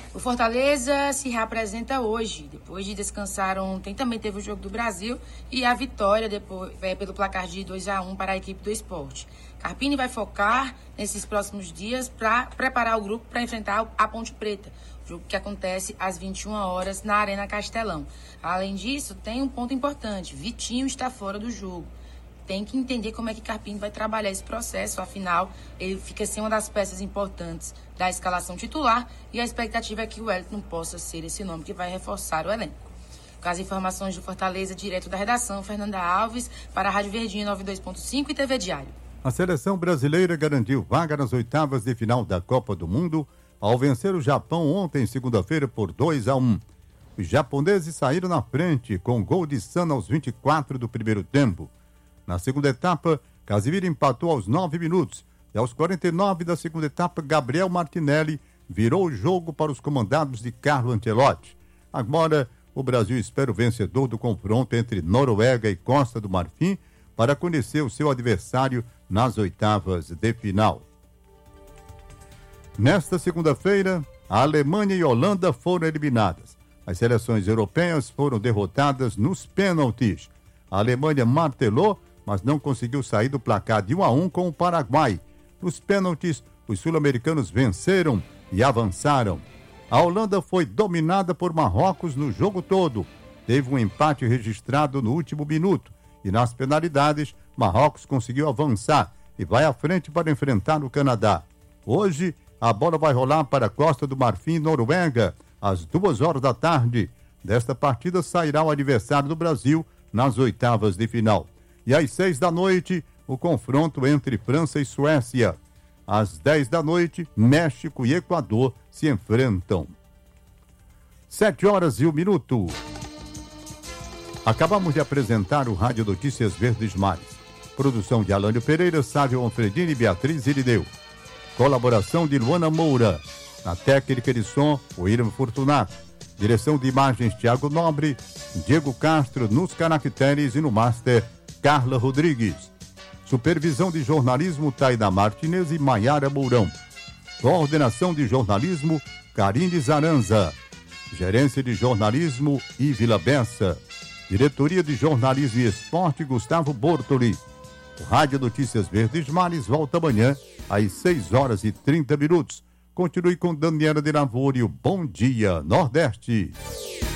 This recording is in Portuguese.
O Fortaleza se reapresenta hoje, depois de descansar ontem. Também teve o Jogo do Brasil e a vitória depois, pelo placar de 2-1 para a equipe do Sport. Carpini vai focar nesses próximos dias para preparar o grupo para enfrentar a Ponte Preta, jogo que acontece às 21 horas na Arena Castelão. Além disso, tem um ponto importante: Vitinho está fora do jogo. Tem que entender como é que Carpini vai trabalhar esse processo, afinal, ele fica sem uma das peças importantes da escalação titular e a expectativa é que o Wellington possa ser esse nome que vai reforçar o elenco. Com as informações do Fortaleza, direto da redação, Fernanda Alves, para a Rádio Verdinha 92.5 e TV Diário. A seleção brasileira garantiu vaga nas oitavas de final da Copa do Mundo ao vencer o Japão ontem, segunda-feira, por 2-1. Os japoneses saíram na frente com gol de Sana aos 24 do primeiro tempo. Na segunda etapa, Casimiro empatou aos 9 minutos e aos 49 da segunda etapa, Gabriel Martinelli virou o jogo para os comandados de Carlo Ancelotti. Agora, o Brasil espera o vencedor do confronto entre Noruega e Costa do Marfim para conhecer o seu adversário nas oitavas de final. Nesta segunda-feira, a Alemanha e a Holanda foram eliminadas. As seleções europeias foram derrotadas nos pênaltis. A Alemanha martelou, mas não conseguiu sair do placar de 1-1 com o Paraguai. Nos pênaltis, os sul-americanos venceram e avançaram. A Holanda foi dominada por Marrocos no jogo todo. Teve um empate registrado no último minuto. E nas penalidades, Marrocos conseguiu avançar e vai à frente para enfrentar o Canadá. Hoje, a bola vai rolar para a Costa do Marfim e Noruega, às 2 da tarde. Desta partida sairá o adversário do Brasil nas oitavas de final. E às 6 da noite, o confronto entre França e Suécia. Às 10 da noite, México e Equador se enfrentam. 7h01. Acabamos de apresentar o Rádio Notícias Verdes Mares. Produção de Alânio Pereira, Sávio Manfredini e Beatriz Irineu. Colaboração de Luana Moura. Na técnica de som, William Fortunato. Direção de imagens, Tiago Nobre. Diego Castro nos caracteres e no master, Carla Rodrigues. Supervisão de jornalismo, Taina Martinez e Maiara Mourão. Coordenação de jornalismo, Karine Zaranza. Gerência de jornalismo, Ívila Bessa. Diretoria de jornalismo e esporte, Gustavo Bortoli. O Rádio Notícias Verdes Mares volta amanhã às 6h30. Continue com Daniela de Lavori, o Bom Dia Nordeste.